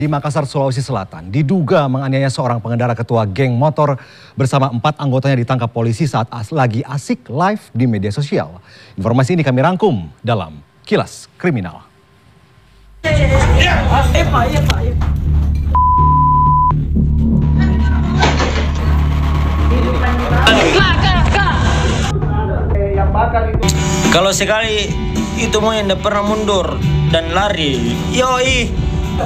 Di Makassar, Sulawesi Selatan, diduga menganiaya seorang pengendara ketua geng motor bersama 4 anggotanya ditangkap polisi saat lagi asik live di media sosial. Informasi ini kami rangkum dalam Kilas Kriminal. Kalau sekali itu mau yang tidak pernah mundur dan lari, yoi.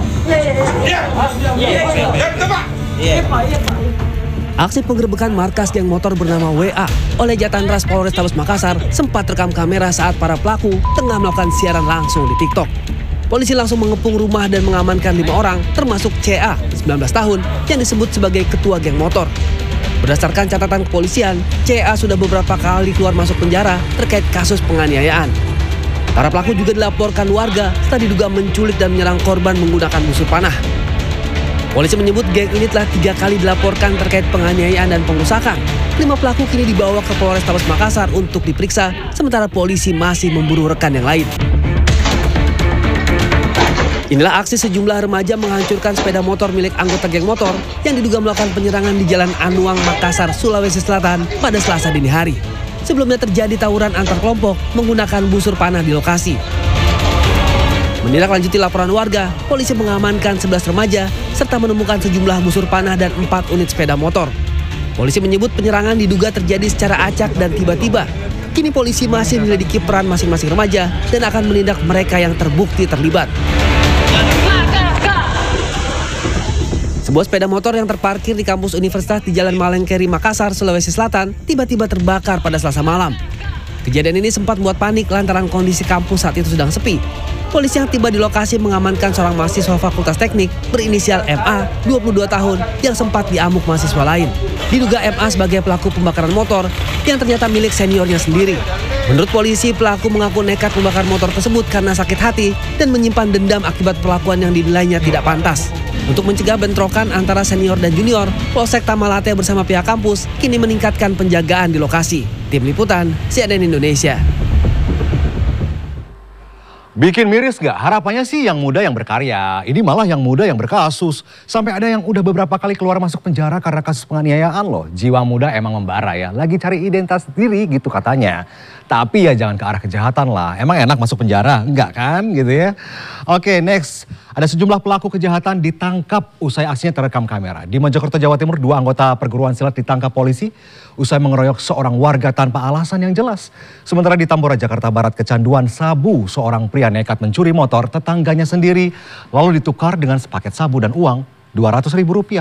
Aksi penggerebekan markas geng motor bernama WA oleh Jatantras Polrestabes Makassar sempat rekam kamera saat para pelaku tengah melakukan siaran langsung di TikTok. Polisi langsung mengepung rumah dan mengamankan 5 orang termasuk CA, 19 tahun, yang disebut sebagai ketua geng motor. Berdasarkan catatan kepolisian, CA sudah beberapa kali keluar masuk penjara terkait kasus penganiayaan. Para pelaku juga dilaporkan warga setelah diduga menculik dan menyerang korban menggunakan busur panah. Polisi menyebut geng ini telah 3 kali dilaporkan terkait penganiayaan dan pengerusakan. 5 pelaku kini dibawa ke Polrestabes Makassar untuk diperiksa, sementara polisi masih memburu rekan yang lain. Inilah aksi sejumlah remaja menghancurkan sepeda motor milik anggota geng motor yang diduga melakukan penyerangan di Jalan Anuang, Makassar, Sulawesi Selatan pada Selasa dini hari. Sebelumnya terjadi tawuran antar kelompok menggunakan busur panah di lokasi. Menindaklanjuti laporan warga, polisi mengamankan 11 remaja serta menemukan sejumlah busur panah dan 4 unit sepeda motor. Polisi menyebut penyerangan diduga terjadi secara acak dan tiba-tiba. Kini polisi masih menyelidiki peran masing-masing remaja dan akan menindak mereka yang terbukti terlibat. Sebuah sepeda motor yang terparkir di kampus universitas di Jalan Malengkeri, Makassar, Sulawesi Selatan, tiba-tiba terbakar pada Selasa malam. Kejadian ini sempat membuat panik lantaran kondisi kampus saat itu sedang sepi. Polisi yang tiba di lokasi mengamankan seorang mahasiswa Fakultas Teknik berinisial MA, 22 tahun, yang sempat diamuk mahasiswa lain. Diduga MA sebagai pelaku pembakaran motor yang ternyata milik seniornya sendiri. Menurut polisi, pelaku mengaku nekat membakar motor tersebut karena sakit hati dan menyimpan dendam akibat perlakuan yang dinilainya tidak pantas. Untuk mencegah bentrokan antara senior dan junior, Polsek Tamalate bersama pihak kampus kini meningkatkan penjagaan di lokasi. Tim Liputan, CNN Indonesia. Bikin miris gak? Harapannya sih yang muda yang berkarya. Ini malah yang muda yang berkasus. Sampai ada yang udah beberapa kali keluar masuk penjara karena kasus penganiayaan loh. Jiwa muda emang membara ya. Lagi cari identitas diri gitu katanya. Tapi ya jangan ke arah kejahatan lah. Emang enak masuk penjara? Enggak kan gitu ya. Oke, next. Ada sejumlah pelaku kejahatan ditangkap usai aksinya terekam kamera. Di Mojokerto, Jawa Timur, 2 anggota perguruan silat ditangkap polisi usai mengeroyok seorang warga tanpa alasan yang jelas. Sementara di Tambora, Jakarta Barat, kecanduan sabu, seorang pria nekat mencuri motor tetangganya sendiri lalu ditukar dengan sepaket sabu dan uang Rp200.000.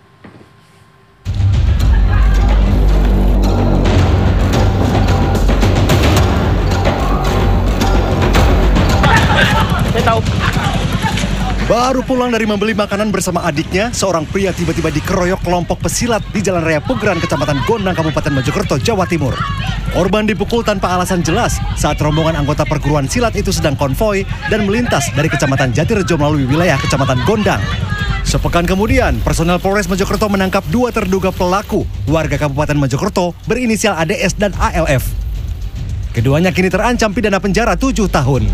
Baru pulang dari membeli makanan bersama adiknya, seorang pria tiba-tiba dikeroyok kelompok pesilat di Jalan Raya Pugeran, Kecamatan Gondang, Kabupaten Mojokerto, Jawa Timur. Korban dipukul tanpa alasan jelas saat rombongan anggota perguruan silat itu sedang konvoi dan melintas dari Kecamatan Jatirejo melalui wilayah Kecamatan Gondang. Sepekan kemudian, personel Polres Mojokerto menangkap 2 terduga pelaku warga Kabupaten Mojokerto berinisial ADS dan ALF. Keduanya kini terancam pidana penjara 7 tahun.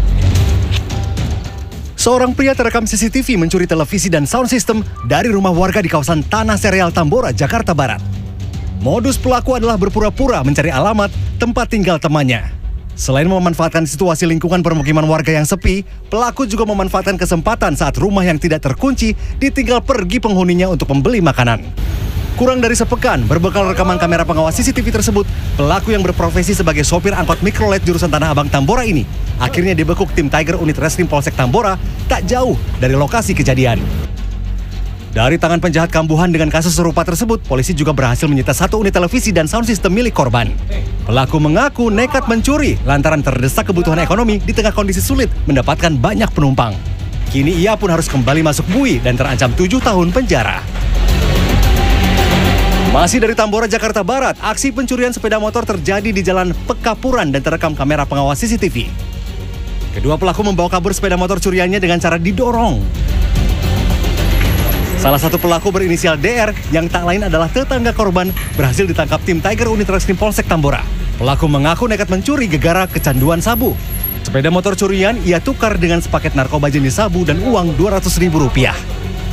Seorang pria terekam CCTV mencuri televisi dan sound system dari rumah warga di kawasan Tanah Sereal Tambora, Jakarta Barat. Modus pelaku adalah berpura-pura mencari alamat tempat tinggal temannya. Selain memanfaatkan situasi lingkungan permukiman warga yang sepi, pelaku juga memanfaatkan kesempatan saat rumah yang tidak terkunci ditinggal pergi penghuninya untuk membeli makanan. Kurang dari sepekan, berbekal rekaman kamera pengawas CCTV tersebut, pelaku yang berprofesi sebagai sopir angkot mikrolet jurusan Tanah Abang Tambora ini akhirnya dibekuk tim Tiger Unit Reskrim Polsek Tambora tak jauh dari lokasi kejadian. Dari tangan penjahat kambuhan dengan kasus serupa tersebut, polisi juga berhasil menyita 1 unit televisi dan sound system milik korban. Pelaku mengaku nekat mencuri lantaran terdesak kebutuhan ekonomi di tengah kondisi sulit mendapatkan banyak penumpang. Kini ia pun harus kembali masuk bui dan terancam 7 tahun penjara. Masih dari Tambora, Jakarta Barat, aksi pencurian sepeda motor terjadi di Jalan Pekapuran dan terekam kamera pengawas CCTV. Kedua pelaku membawa kabur sepeda motor curiannya dengan cara didorong. Salah satu pelaku berinisial DR yang tak lain adalah tetangga korban berhasil ditangkap tim Tiger Unit Reskrim Polsek Tambora. Pelaku mengaku nekat mencuri gegara kecanduan sabu. Sepeda motor curian ia tukar dengan sepaket narkoba jenis sabu dan uang Rp200.000.